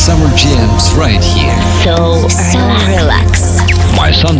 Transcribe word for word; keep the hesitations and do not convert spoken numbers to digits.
summer jams right here. So, so relax. My son